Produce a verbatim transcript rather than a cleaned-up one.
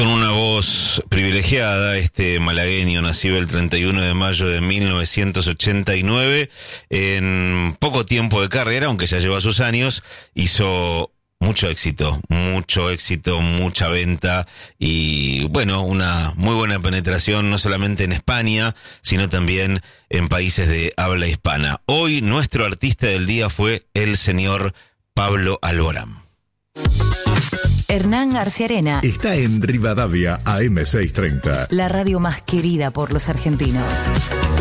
con una voz privilegiada, este malagueño nacido el treinta y uno de mayo de mil novecientos ochenta y nueve, en poco tiempo de carrera, aunque ya lleva sus años, hizo mucho éxito, mucho éxito, mucha venta y, bueno, una muy buena penetración no solamente en España, sino también en países de habla hispana. Hoy nuestro artista del día fue el señor Pablo Alborán. Hernán Arciarena está en Rivadavia A M seiscientos treinta. La radio más querida por los argentinos.